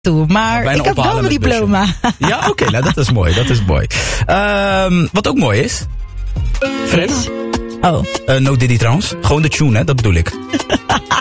toe. Maar ik heb wel mijn diploma. Ja, oké, nou dat is mooi. Dat is mooi. Wat ook mooi is. Friends. Oh. No Diddy trouwens. Gewoon de tune, hè, dat bedoel ik.